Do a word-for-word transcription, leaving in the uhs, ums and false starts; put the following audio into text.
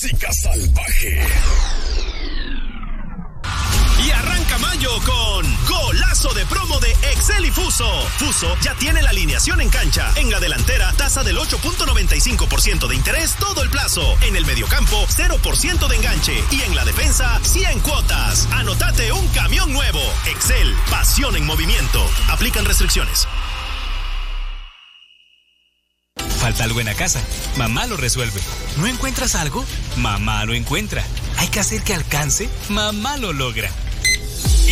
música salvaje. Y arranca mayo con golazo de promo de Excel y Fuso. Fuso ya tiene la alineación en cancha. En la delantera, tasa del ocho punto noventa y cinco por ciento de interés todo el plazo. En el mediocampo, cero por ciento de enganche. Y en la defensa, cien cuotas. Anotate un camión nuevo. Excel, pasión en movimiento. Aplican restricciones. Falta algo en la casa. Mamá lo resuelve. ¿No encuentras algo? Mamá lo encuentra. Hay que hacer que alcance. Mamá lo logra.